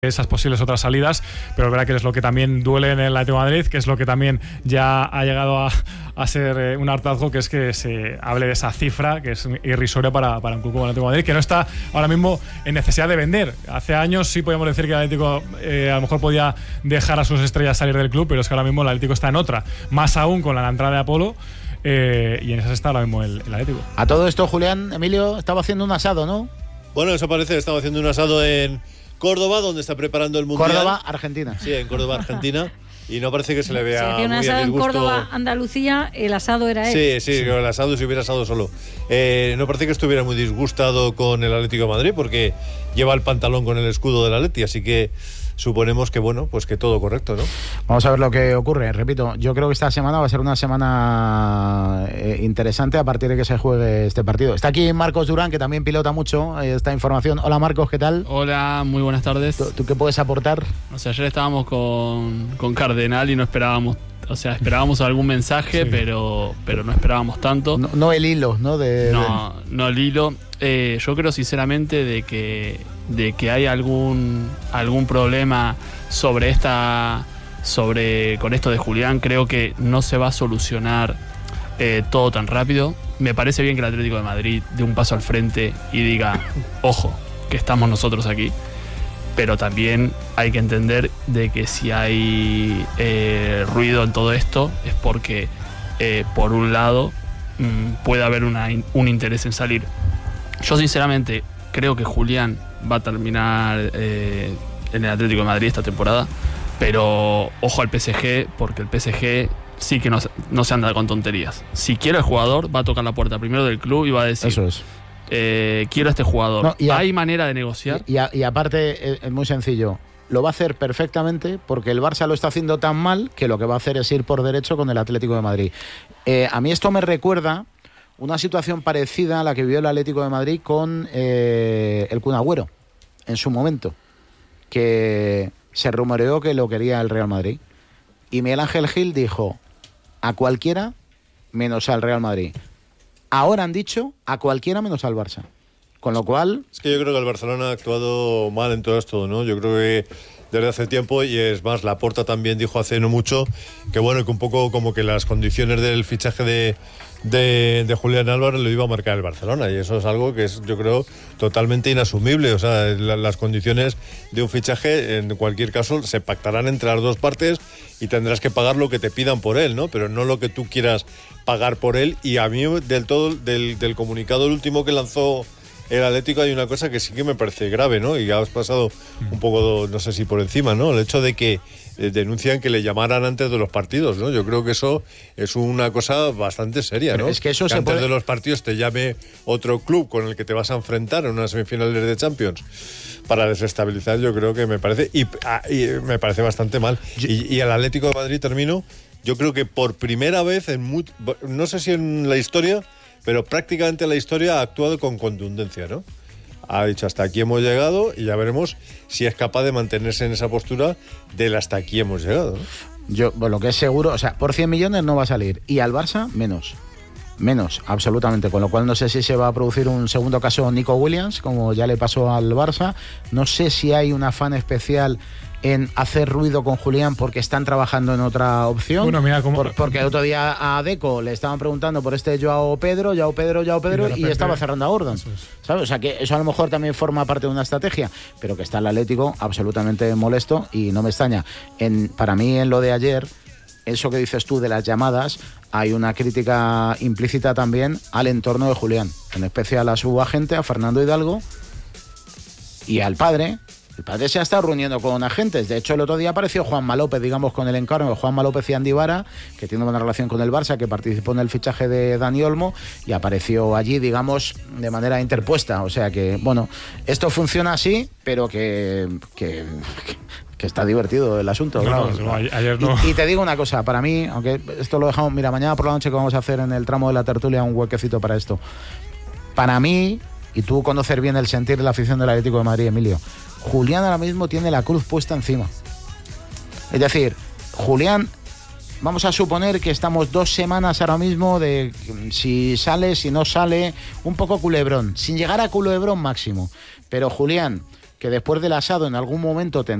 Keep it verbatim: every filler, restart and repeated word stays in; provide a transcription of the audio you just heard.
esas posibles otras salidas, pero es verdad que es lo que también duele en el Atlético de Madrid, que es lo que también ya ha llegado a, a ser un hartazgo, que es que se hable de esa cifra que es irrisoria para, para un club como el Atlético de Madrid, que no está ahora mismo en necesidad de vender. Hace años sí podíamos decir que el Atlético eh, a lo mejor podía dejar a sus estrellas salir del club, pero es que ahora mismo el Atlético está en otra, más aún con la entrada de Apolo. Eh, y en esas está ahora mismo el, el Atlético. A todo esto, Julián, Emilio estaba haciendo un asado, ¿no? Bueno, eso parece, estaba haciendo un asado en Córdoba, donde está preparando el Mundial. Córdoba, Argentina. Sí, en Córdoba, Argentina. Y no parece que se le vea se hacía un muy asado a en disgusto. Córdoba, Andalucía, el asado era él. Sí, sí, sí. El asado si hubiera asado solo. Eh, no parece que estuviera muy disgustado con el Atlético de Madrid, porque lleva el pantalón con el escudo del Atleti, así que suponemos que, bueno, pues que todo correcto, ¿no? Vamos a ver lo que ocurre. Repito, yo creo que esta semana va a ser una semana eh, interesante a partir de que se juegue este partido. Está aquí Marcos Durán, que también pilota mucho eh, esta información. Hola, Marcos, ¿qué tal? Hola, muy buenas tardes. ¿Tú, tú qué puedes aportar? O sea, ayer estábamos con, con Cardenal y no esperábamos, o sea, esperábamos algún mensaje, sí. pero, pero no esperábamos tanto. No, no el hilo, ¿no? De, no, de... no el hilo. Eh, yo creo sinceramente de que, de que hay algún, algún problema sobre esta, sobre con esto de Julián. Creo que no se va a solucionar eh, todo tan rápido. Me parece bien que el Atlético de Madrid dé un paso al frente y diga, ojo, que estamos nosotros aquí. Pero también hay que entender de que si hay eh, ruido en todo esto es porque eh, por un lado mmm, puede haber una, un interés en salir. Yo sinceramente creo que Julián va a terminar eh, en el Atlético de Madrid esta temporada, pero ojo al P S G, porque el P S G sí que no, no se anda con tonterías. Si quiere el jugador, va a tocar la puerta primero del club y va a decir... Eso es. Eh, quiero a este jugador. No, a, ¿Hay manera de negociar? Y, y, a, y aparte, es, es muy sencillo. Lo va a hacer perfectamente porque el Barça lo está haciendo tan mal que lo que va a hacer es ir por derecho con el Atlético de Madrid. Eh, a mí esto me recuerda una situación parecida a la que vivió el Atlético de Madrid con eh, el Kun Agüero en su momento, que se rumoreó que lo quería el Real Madrid. Y Miguel Ángel Gil dijo, a cualquiera menos al Real Madrid. Ahora han dicho a cualquiera menos al Barça. Con lo cual... Es que yo creo que el Barcelona ha actuado mal en todo esto, ¿no? Yo creo que desde hace tiempo, y es más, Laporta también dijo hace no mucho que, bueno, que un poco como que las condiciones del fichaje de, de, de Julián Álvarez lo iba a marcar el Barcelona, y eso es algo que es, yo creo, totalmente inasumible. O sea, la, las condiciones de un fichaje, en cualquier caso, se pactarán entre las dos partes y tendrás que pagar lo que te pidan por él, ¿no? Pero no lo que tú quieras pagar por él. Y a mí, del todo, del, del comunicado el último que lanzó el Atlético, hay una cosa que sí que me parece grave, ¿no? Y ya has pasado un poco, no sé si por encima, ¿no? El hecho de que eh, denuncian que le llamaran antes de los partidos, ¿no? Yo creo que eso es una cosa bastante seria, ¿no? Pero es que eso que se antes puede... de los partidos te llame otro club con el que te vas a enfrentar en unas semifinales de Champions para desestabilizar, yo creo que me parece y, ah, y me parece bastante mal. Y, y el Atlético de Madrid, termino, yo creo que por primera vez en muy, no sé si en la historia, pero prácticamente la historia ha actuado con contundencia, ¿no? Ha dicho hasta aquí hemos llegado y ya veremos si es capaz de mantenerse en esa postura del hasta aquí hemos llegado, ¿no? Yo, bueno, lo que es seguro, o sea, por cien millones no va a salir y al Barça menos. Menos, absolutamente, con lo cual no sé si se va a producir un segundo caso Nico Williams, como ya le pasó al Barça. No sé si hay un afán especial en hacer ruido con Julián porque están trabajando en otra opción. Bueno, mira cómo... por, porque el otro día a Deco le estaban preguntando por este Joao Pedro, Joao Pedro, Joao Pedro, y, repente, y estaba cerrando a Gordon. Es. ¿Sabes? O sea, que eso a lo mejor también forma parte de una estrategia, pero que está el Atlético absolutamente molesto y no me extraña. En, para mí, en lo de ayer, eso que dices tú de las llamadas, hay una crítica implícita también al entorno de Julián, en especial a su agente, a Fernando Hidalgo, y al padre. El padre se ha estado reuniendo con agentes. De hecho, el otro día apareció Juanma López, digamos, con el encargo. Juanma López y Andy Vara, que tiene buena relación con el Barça, que participó en el fichaje de Dani Olmo y apareció allí, digamos, de manera interpuesta. O sea que, bueno, esto funciona así, pero que... que, que está divertido el asunto. No, claro. no, ayer no. Y, y te digo una cosa, para mí, aunque esto lo dejamos, mira, mañana por la noche que vamos a hacer en el tramo de la tertulia un huequecito para esto. Para mí, y tú conocer bien el sentir de la afición del Atlético de Madrid, Emilio, Julián ahora mismo tiene la cruz puesta encima. Es decir, Julián, vamos a suponer que estamos dos semanas ahora mismo de si sale, si no sale, un poco culebrón, sin llegar a culebrón máximo. Pero Julián, que después del asado en algún momento tendrá